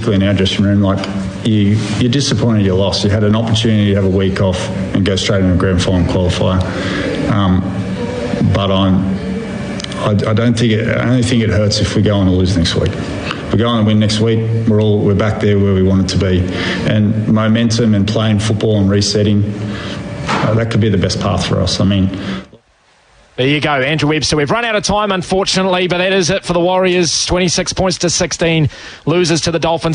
particularly in our dressing room, like you're disappointed you lost. You had an opportunity to have a week off and go straight into a grand final qualifier. But I don't think I only think it hurts if we go on to lose next week. If we go on and win next week, we're back there where we wanted to be. And momentum and playing football and resetting, that could be the best path for us. I mean, there you go, Andrew Webster. We've run out of time, unfortunately, but that is it for the Warriors. 26 points to 16, losers to the Dolphins.